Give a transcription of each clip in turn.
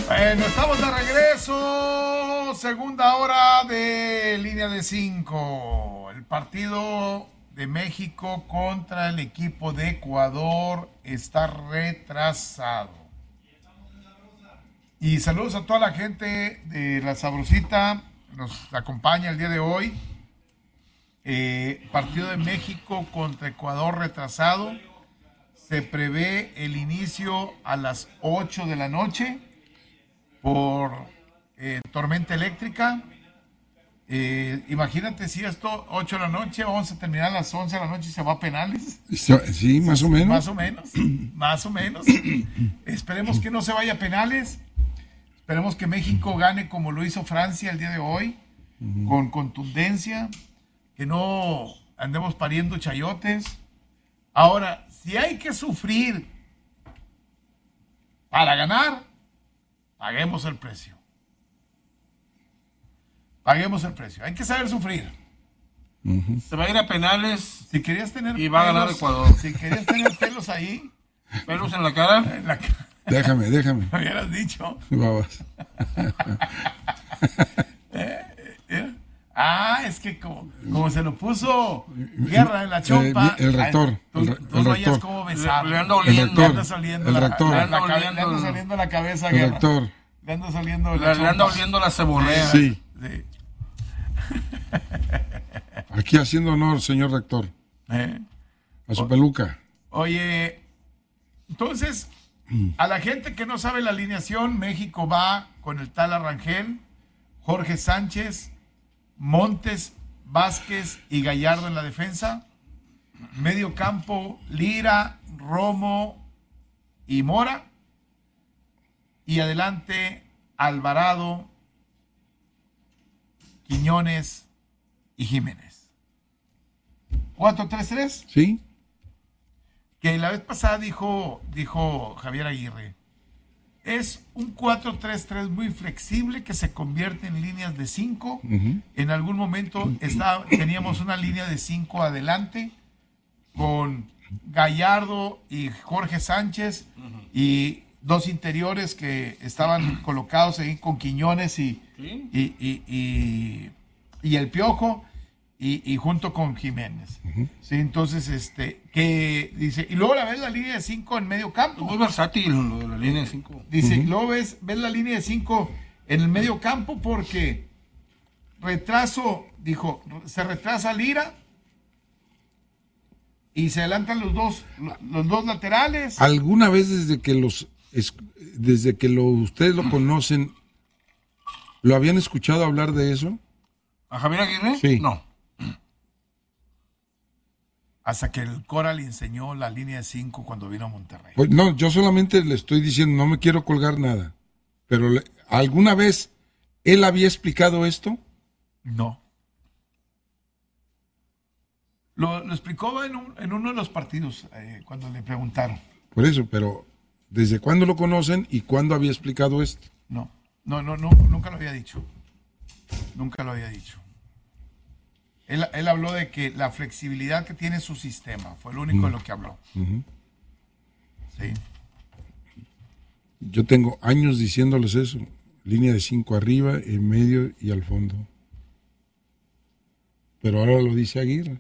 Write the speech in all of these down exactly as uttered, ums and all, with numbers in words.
Bueno, estamos de regreso. Segunda hora de línea de cinco. El partido de México contra el equipo de Ecuador está retrasado. Y saludos a toda la gente de La Sabrosita. Nos acompaña el día de hoy. Eh, partido de México contra Ecuador retrasado. Se prevé el inicio a las ocho de la noche por eh, tormenta eléctrica. Eh, imagínate si esto ocho de la noche, vamos a terminar a las once de la noche y se va a penales. Sí, más o menos. Más o menos, más o menos. Esperemos que no se vaya a penales. Esperemos que México gane como lo hizo Francia el día de hoy, uh-huh. con contundencia, que no andemos pariendo chayotes. Ahora, si hay que sufrir para ganar, paguemos el precio. Paguemos el precio. Hay que saber sufrir. Uh-huh. Se va a ir a penales. Si querías tener y va pelos, a ganar Ecuador. Si querías tener pelos ahí. ¿Pelos en la cara? En la cara. Déjame, déjame. Me hubieras dicho. Babas. eh, eh. Ah, es que como, como se lo puso Guerra en la chompa. Eh, el rector. Tú, el, tú el no rector. cómo besar. Le, le anda oliendo. Le anda saliendo el la, rector. la, la, le, anda la, oliendo, le anda saliendo la cabeza, el Guerra. rector. Le anda saliendo la Le, le anda oliendo la cebolea. Sí. sí. Aquí haciendo honor, señor rector. ¿Eh? A su o, peluca. Oye, entonces, a la gente que no sabe la alineación, México va con el tal Arrangel, Jorge Sánchez, Montes, Vázquez y Gallardo en la defensa. Medio campo, Lira, Romo y Mora. Y adelante, Alvarado, Quiñones y Jiménez. ¿cuatro tres tres? Sí. Que la vez pasada dijo, dijo Javier Aguirre, es un cuatro tres tres muy flexible que se convierte en líneas de cinco. Uh-huh. En algún momento está, teníamos una línea de cinco adelante con Gallardo y Jorge Sánchez uh-huh. y dos interiores que estaban colocados ahí con Quiñones y, ¿sí? y, y, y, y el Piojo. Y, y junto con Jiménez. Uh-huh. Sí, entonces, este, que dice, y luego la ves la línea de cinco en medio campo. Muy versátil lo de la línea de cinco. Dice, uh-huh. luego ves, ves la línea de cinco en el medio campo porque retraso, dijo, se retrasa Lira y se adelantan los dos, los dos laterales. ¿Alguna vez desde que los, desde que lo, ustedes lo conocen, lo habían escuchado hablar de eso? ¿A Javier Aguirre? Sí. No. Hasta que el Cora le enseñó la línea de cinco cuando vino a Monterrey. Pues no, yo solamente le estoy diciendo, no me quiero colgar nada. Pero le, ¿alguna vez él había explicado esto? No. Lo, lo explicó en, un, en uno de los partidos, eh, cuando le preguntaron. Por eso, pero ¿desde cuándo lo conocen y cuándo había explicado esto? No, no, no, no nunca lo había dicho. Nunca lo había dicho. Él, él habló de que la flexibilidad que tiene su sistema fue lo único uh-huh. de lo que habló. Uh-huh. Sí. Yo tengo años diciéndoles eso. Línea de cinco arriba, en medio y al fondo. Pero ahora lo dice Aguirre.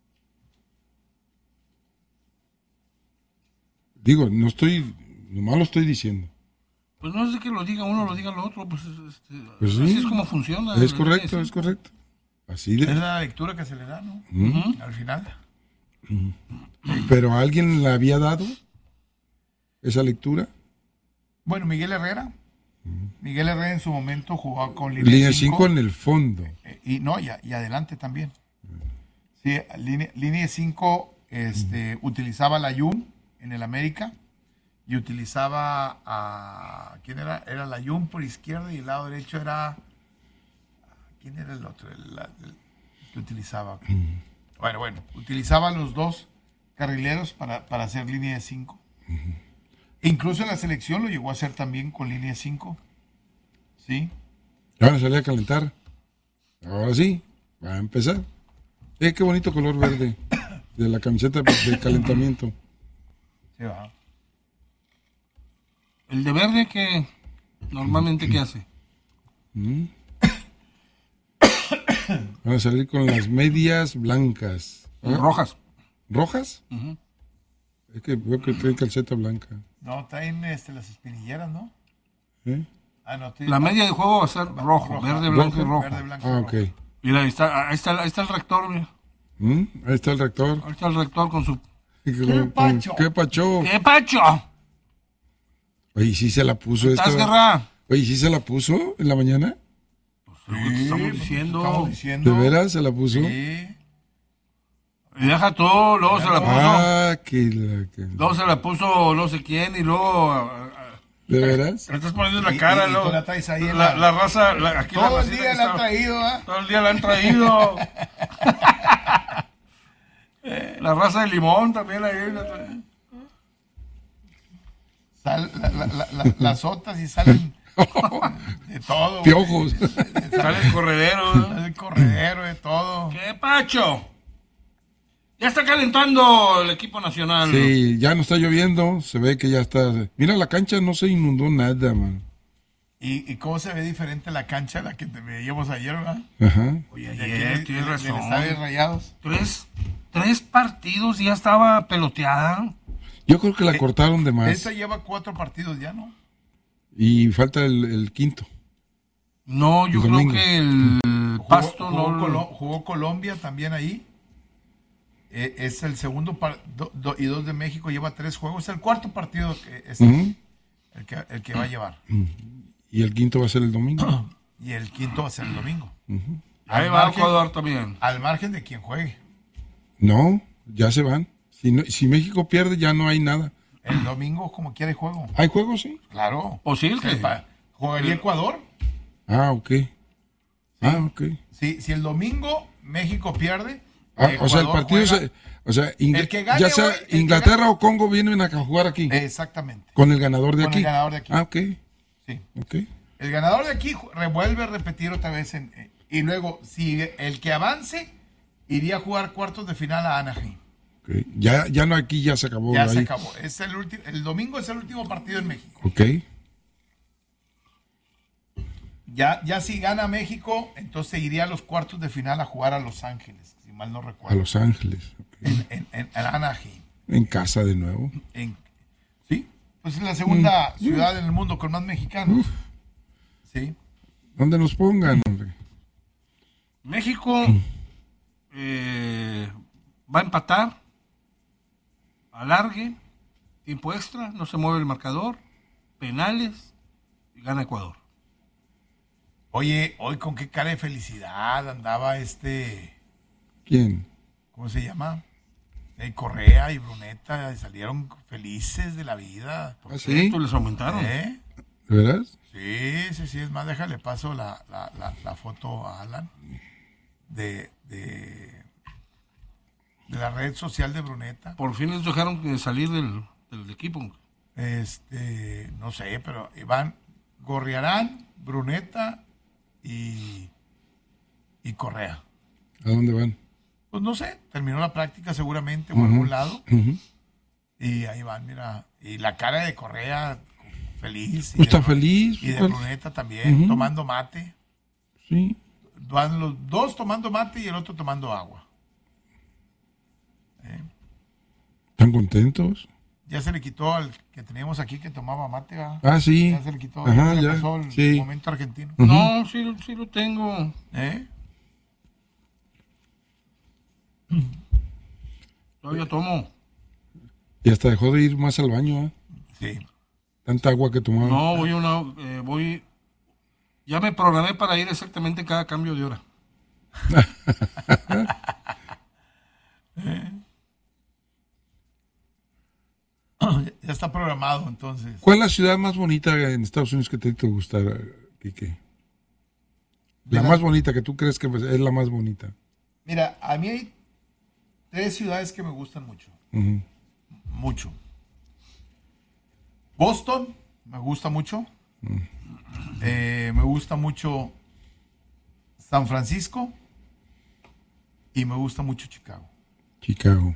Digo, no estoy, nomás lo estoy diciendo. Pues no es de que lo diga uno, lo diga lo otro, pues, este, pues sí, así es como funciona. Es correcto, es correcto. Así de... Es la lectura que se le da, ¿no? Uh-huh. Al final. Uh-huh. ¿Pero a alguien le había dado esa lectura? Bueno, Miguel Herrera. Uh-huh. Miguel Herrera en su momento jugaba con línea cinco en el fondo. Eh, y no, y, y adelante también. Uh-huh. Sí, línea cinco este, uh-huh. utilizaba la Yum en el América. Y utilizaba a... ¿Quién era? Era la Yum por izquierda y el lado derecho era... ¿Quién era el otro? El, el, el que utilizaba. Uh-huh. Bueno, bueno. Utilizaba los dos carrileros para, para hacer línea de cinco. Uh-huh. Incluso en la selección lo llegó a hacer también con línea de cinco. ¿Sí? Ahora salí a calentar. Ahora sí. Va a empezar. Eh, qué bonito color verde de la camiseta de calentamiento. Sí, va. El de verde que... ¿Normalmente qué hace? Mm. Van a salir con las medias blancas. ¿Ah? Rojas. ¿Rojas? Ujú. Es que veo que traen calceta blanca. No, traen este, las espinilleras, ¿no? ¿Eh? Ah, no, estoy- La media de juego va a ser rojo, roja. verde, blanco y Rojo, rojo. Verde, blanco, Ah, rojo. ok. Mira, ahí está, ahí está, ahí está el rector, mira. ¿Mm? Ahí está el rector. Ahí está el rector con su... ¿Qué pacho? ¿Qué pacho? ¡Qué pacho! Oye, ¿sí se la puso ¿Estás, esta? Guerra? Oye, ¿sí se la puso en la mañana? Lo que te estamos pues, diciendo. estamos diciendo. ¿De veras se la puso? Sí. Y deja todo, luego se la puso... Ah, que la... que- Luego se la puso no sé quién y luego... ah, ah, ¿De veras? Le estás poniendo la Y- cara, y- y luego... tú la traes ahí en la, la- la raza... la- aquí la Todo el racita día que la han está- traído, ¿ah? Todo el día la han traído. La raza de limón también ahí. la trae. Sal- la- la- la- la- las otras y salen de todo. güey. Piojos. Sale el corredero. ¿no? Sale el corredero, de todo. ¡Qué pacho! Ya está calentando el equipo nacional. Sí, ya no está lloviendo, se ve que ya está... Mira, la cancha no se inundó nada, man. ¿Y, y cómo se ve diferente la cancha a la que te veíamos ayer, ¿verdad? Ajá. Oye, De aquí ayer del- tienes del- razón. del estadio de Rayados. Tres, tres partidos y ya estaba peloteada. Yo creo que la cortaron de más. Esa lleva cuatro partidos ya, ¿no? Y falta el, el quinto. No, yo El creo domingo. que el Jugó, Pasto jugó no... Colo- jugó Colombia también ahí. Eh, es el segundo par- do- do- y dos de México, lleva tres juegos. Es el cuarto partido que es Ujú. el, que, el que va a llevar. Y el quinto va a ser el domingo. Y el quinto va a ser el domingo. Ahí Al va margen- Ecuador también. Al margen de quien juegue. No, ya se van. Si, no- si México pierde, ya no hay nada. El domingo, como quiere, juego. ¿Hay juegos, sí? Claro. Posible. Pa- ¿Jugaría Ecuador? Ah, ok. Ah, ok. Si, si el domingo México pierde. Ah, o sea, el Ecuador partido juega- se... O sea, Ing- El que gane ya sea hoy, el que Inglaterra gane- o Congo vienen a jugar aquí. Exactamente. Con el ganador de Con el aquí. ganador de aquí. Ah, ok. Sí. Ok. El ganador de aquí ju- revuelve a repetir otra vez. En, eh, y luego, si el que avance, iría a jugar cuartos de final a Anaheim. Ok. Ya, ya no aquí, ya se acabó. Ya ahí. se acabó. Es el, último el domingo es el último partido en México. Ok. Ya, ya si gana México, entonces iría a los cuartos de final a jugar a Los Ángeles, si mal no A recuerdo. Los Ángeles. ok. En, en, en- en Anaheim. En casa de nuevo. En- sí, pues es la segunda Mm. ciudad en el mundo con más mexicanos. Sí. Donde nos pongan, hombre. México eh, va a empatar, alargue, tiempo extra, no se mueve el marcador, penales y gana Ecuador. Oye, hoy con qué cara de felicidad andaba este, ¿Quién? ¿cómo se llama? Eh, Correa y Bruneta salieron felices de la vida. ¿Ah, sí? Esto les aumentaron. ¿Eh? ¿De veras? Sí, sí, sí, es más, déjale paso la, la, la, la foto a Alan de, de, de la red social de Bruneta. Por fin les dejaron que salir del, del equipo. Este, no sé, pero Iván Gorriarán, Bruneta y, y Correa. ¿A dónde van? Pues no sé, terminó la práctica seguramente o algún lado. Ujú. Y ahí van, mira, y la cara de Correa feliz. Y Está de, feliz. Y de pues, Bruneta también, Ujú. tomando mate. Sí. Van los dos tomando mate y el otro tomando agua. ¿Eh? ¿Están contentos? Ya se le quitó al que teníamos aquí que tomaba mate, ¿verdad? Ah, sí. Ya se le quitó. Ajá, ya se le ya. pasó el Sí. momento argentino. Ujú. No, sí, lo- sí lo tengo. ¿Eh? Todavía tomo. Y hasta dejó de ir más al baño, ¿eh? Sí. Tanta agua que tomaba. No, voy una, eh, voy. Ya me programé para ir exactamente cada cambio de hora. Ya está programado entonces. ¿Cuál es la ciudad más bonita en Estados Unidos que te, te gusta, Quique? La Mira. más bonita, que tú crees que es la más bonita. Mira, a mí hay tres ciudades que me gustan mucho. Ujú. Mucho. Boston, me gusta mucho. Eh, me gusta mucho San Francisco. Y me gusta mucho Chicago. Chicago.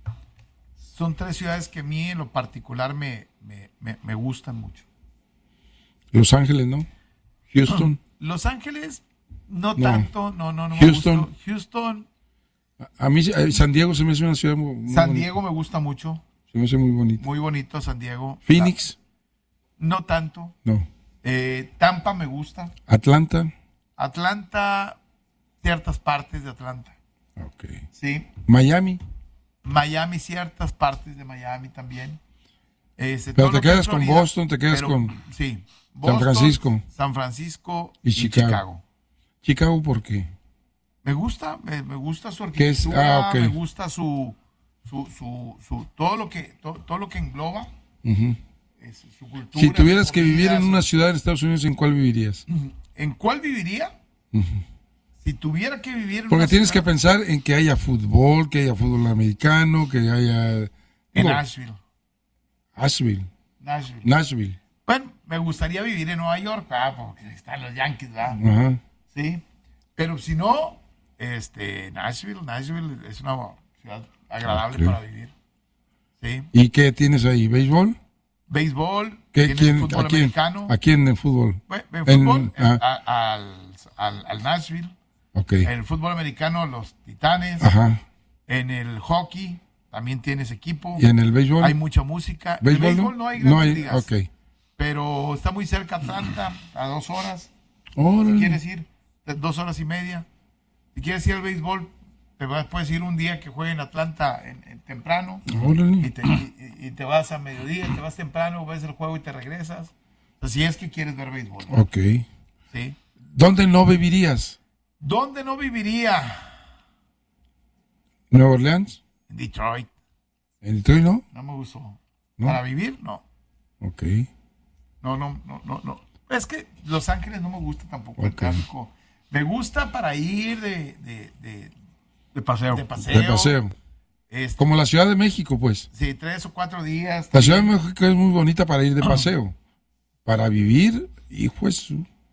Son tres ciudades que a mí en lo particular me, me, me, me gustan mucho. Los Ángeles, ¿no? Houston. Los Ángeles, no, No. tanto, no, no, no. me Houston. gustó. Houston, A mí eh, San Diego se me hace una ciudad muy, muy San bonita. Diego me gusta mucho. Se me hace muy bonita. Muy bonito San Diego. Phoenix, No tanto. no. Eh, Tampa me gusta. Atlanta, Atlanta, ciertas partes de Atlanta. ok. Sí. Miami, Miami, ciertas partes de Miami también. Este, pero todo te lo que es quedas con Florida, Boston, te quedas pero, con sí, San Francisco. San Francisco Y y, Chicago. Chicago. Chicago, ¿por qué? Me gusta, me, me gusta su ¿Qué es? arquitectura, Ah, ok. me gusta su, su, su, su- todo lo que, to- todo lo que engloba, Ujú. es, su cultura. Si tuvieras su que vivir comida, en su- una ciudad en Estados Unidos, ¿en cuál vivirías? ¿En cuál viviría? Si tuviera que vivir en Porque una tienes que ciudad- pensar en que haya fútbol, que haya fútbol americano, que haya... en digo, Nashville. Asheville, Nashville. Nashville. Bueno, me gustaría vivir en Nueva York, ah, porque están los Yankees, ¿verdad? Ajá. Sí. Pero si no, este, Nashville, Nashville es una ciudad agradable Ok. para vivir. Sí. ¿Y qué tienes ahí? ¿Béisbol? Béisbol, ¿Qué, tienes quién, fútbol ¿A quién? americano. ¿A quién en fútbol? Bueno, en En- fútbol, ah. en- a- al, al, al Nashville. Ok. En el fútbol americano, los Titanes. Ajá. En el hockey, también tienes equipo. ¿Y en el béisbol? Hay mucha música. En ¿Béisbol el no? béisbol no hay No grandes hay, ligas. ok. Pero está muy cerca Atlanta, a dos horas. Órale. Si quieres ir, de dos horas y media. Si quieres ir al béisbol, te vas, puedes ir un día que juegue en Atlanta en, en temprano. Y Órale. te, y, y te vas a mediodía, te vas temprano, ves el juego y te regresas. O sea, si es que quieres ver béisbol. ¿no? Ok. ¿Sí? ¿Dónde no vivirías? ¿Dónde no viviría? ¿Nueva Orleans? En Detroit. ¿En Detroit no? No me gustó. ¿No? Para vivir, no. Ok. No, no, no, no, no. Es que Los Ángeles no me gusta tampoco el Ok. tráfico. Me gusta para ir de, de, de, De paseo. de paseo. De paseo. Este, Como la Ciudad de México, pues. sí, tres o cuatro días. La Ciudad de México es muy bonita para ir de paseo. Para vivir, hijo es...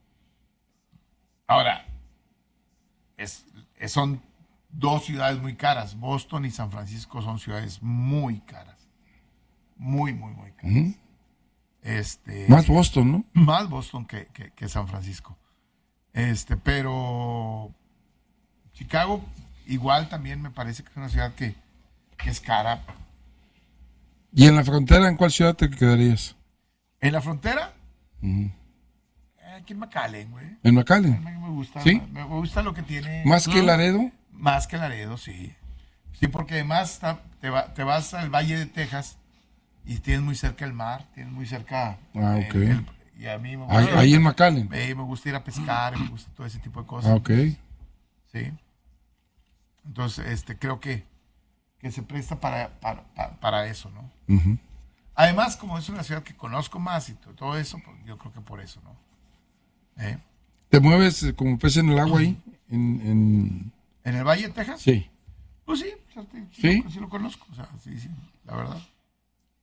Ahora, es, es- son dos ciudades muy caras. Boston y San Francisco son ciudades muy caras. Muy, muy, muy caras. Ujú. Este, Más Boston, ¿no? más Boston que, que- que San Francisco. Este, pero Chicago igual también me parece que es una ciudad que, que es cara. ¿Y en la frontera en cuál ciudad te quedarías? En la frontera, Ujú. eh, aquí en McAllen, güey. En McAllen. Me, me gusta, ¿Sí? me gusta lo que tiene. Más que Laredo. Más que Laredo, sí. Sí, porque además está- te, va- te vas al Valle de Texas y tienes muy cerca el mar, tienes muy cerca. Ah, eh, ok. el- y a mí me Ahí, gusta, ahí en McAllen. eh, me gusta ir a pescar, me gusta todo ese tipo de cosas. Ah, ok. Sí. Entonces, este, creo que, que se presta para, para, para- para eso, ¿no? Ujú. Además, como es una ciudad que conozco más y to- todo eso, pues yo creo que por eso, ¿no? ¿Eh? ¿Te mueves eh, como pez en el agua ahí? En, en... ¿En el Valle de Texas? Sí. Pues sí, o sea, sí, sí ¿Sí? Lo, sí lo conozco, o sea, sí, sí, la verdad.